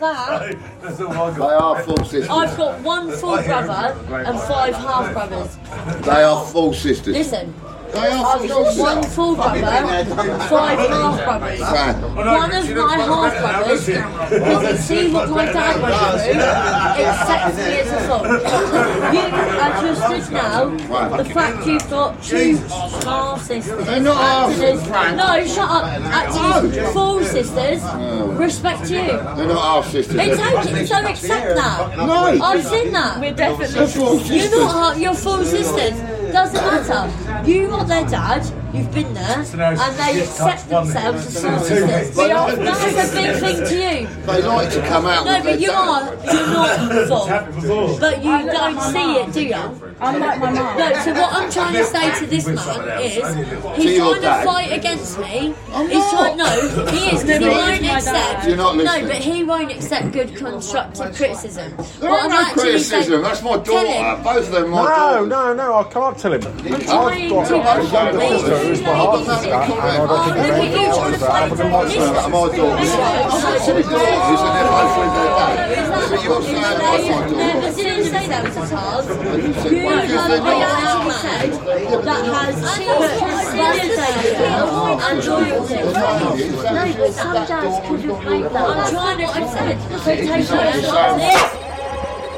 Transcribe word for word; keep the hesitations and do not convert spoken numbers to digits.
that. That's all I They got. are full sisters. I've got one full brother and five half brothers. They are full sisters. Listen, They are I've full got sisters. one full brother, five half brothers. Fran. One of my half brothers doesn't see what my dad went through, accepts me as a son. You are just now, the fact you've got two half sisters. They're not half acting as- sisters, Frank. No, shut up. Acting as full sisters, respect you. They're not half sisters. It's okay, so accept that. No. I've seen that. We're definitely They're full You're sisters. not half, you're full sisters. Doesn't matter. You are their dad, you've been there, and they accept themselves as full sisters. They are- That is a big thing to you. They like to come out No, with but you their are, you're not full. Before. But you don't see it, do you? I'm like my mum. No, so what I'm trying to say to this man is, he's your trying to dad? fight against me. I'm He's not. trying, no, he is, because he You're won't my accept. dad. You're not No, listening. but he won't accept good constructive criticism. There What ain't I'm no actually criticism. saying- That's my Tell daughter. him. Both of them my No, daughters. no, no, I can't tell him. trying I've to got a younger sister who's my half sister, and I don't Oh, think look I'm at you trying to so fight I haven't for been watching listen. that. My daughters. I'm my daughters and they're both with their dad. But you're saying that's my No, daughter. but didn't say that was a task. You You said, are well, because they're a not. young man that has validation and loyalty. No, but some dads couldn't make that. I'm trying to, I said, take that.